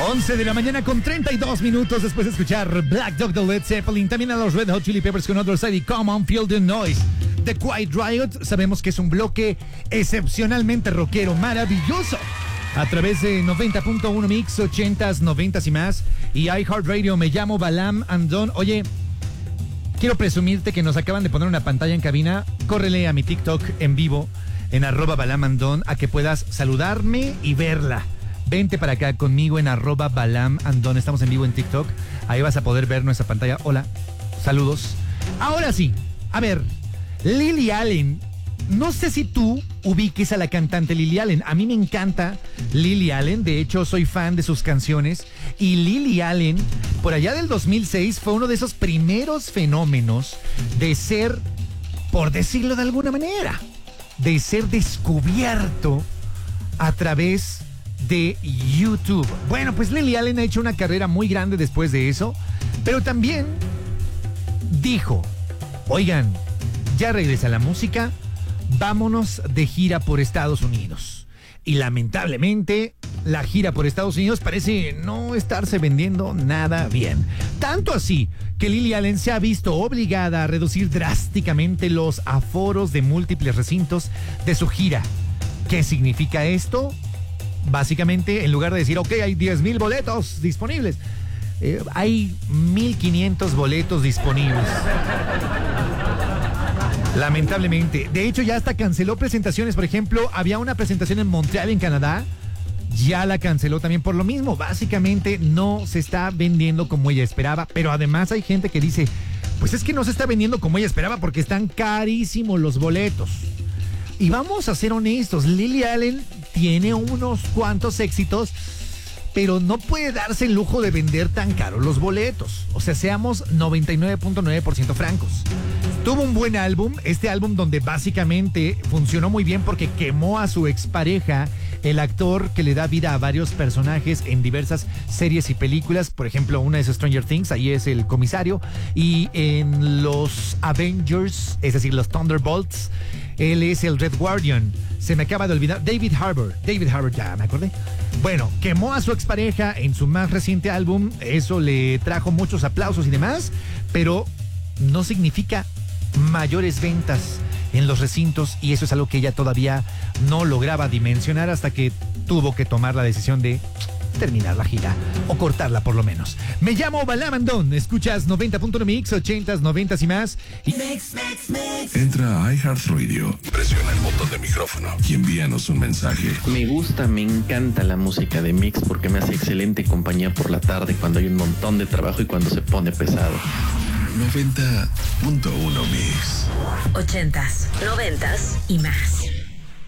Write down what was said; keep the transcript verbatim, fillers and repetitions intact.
once de la mañana con treinta y dos minutos después de escuchar Black Dog de Led Zeppelin, también a los Red Hot Chili Peppers con Other Side y Come On Feel the Noise. The Quiet Riot, sabemos que es un bloque excepcionalmente rockero, maravilloso. A través de noventa punto uno Mix, ochentas, noventas y más. Y iHeartRadio, me llamo Balam Andón. Oye, quiero presumirte que nos acaban de poner una pantalla en cabina. Córrele a mi TikTok en vivo, en arroba Balam Andón, a que puedas saludarme y verla. Vente para acá conmigo en arroba Balam Andón. Estamos en vivo en TikTok. Ahí vas a poder ver nuestra pantalla. Hola, saludos. Ahora sí, a ver, Lily Allen. No sé si tú ubiques a la cantante Lily Allen. A mí me encanta Lily Allen. De hecho, soy fan de sus canciones. Y Lily Allen, por allá del dos mil seis, fue uno de esos primeros fenómenos de ser, por decirlo de alguna manera, de ser descubierto a través de YouTube. Bueno, pues Lily Allen ha hecho una carrera muy grande después de eso, pero también dijo, oigan, ya regresa la música, vámonos de gira por Estados Unidos. Y lamentablemente, la gira por Estados Unidos parece no estarse vendiendo nada bien. Tanto así que Lily Allen se ha visto obligada a reducir drásticamente los aforos de múltiples recintos de su gira. ¿Qué significa esto? Básicamente, en lugar de decir, ok, hay diez mil boletos disponibles, eh, hay mil quinientos boletos disponibles. Lamentablemente. De hecho, ya hasta canceló presentaciones. Por ejemplo, había una presentación en Montreal, en Canadá. Ya la canceló también por lo mismo. Básicamente no se está vendiendo como ella esperaba. Pero además hay gente que dice, pues es que no se está vendiendo como ella esperaba porque están carísimos los boletos. Y vamos a ser honestos, Lily Allen tiene unos cuantos éxitos, pero no puede darse el lujo de vender tan caros los boletos. O sea, seamos noventa y nueve punto nueve por ciento francos. Tuvo un buen álbum, este álbum donde básicamente funcionó muy bien porque quemó a su expareja, el actor que le da vida a varios personajes en diversas series y películas. Por ejemplo, una es Stranger Things, ahí es el comisario. Y en los Avengers, es decir, los Thunderbolts, él es el Red Guardian. Se me acaba de olvidar, David Harbour. David Harbour, ya me acordé. Bueno, quemó a su expareja en su más reciente álbum. Eso le trajo muchos aplausos y demás, pero no significa mayores ventas en los recintos, y eso es algo que ella todavía no lograba dimensionar hasta que tuvo que tomar la decisión de terminar la gira o cortarla por lo menos. Me llamo Balam Andón, escuchas noventa punto uno Mix, ochentas, noventas y más. Y... Mix, mix, mix. Entra a iHeartRadio, presiona el botón de micrófono y envíanos un mensaje. Me gusta, me encanta la música de Mix porque me hace excelente compañía por la tarde cuando hay un montón de trabajo y cuando se pone pesado. noventa punto uno Mix. Ochentas, noventas y más.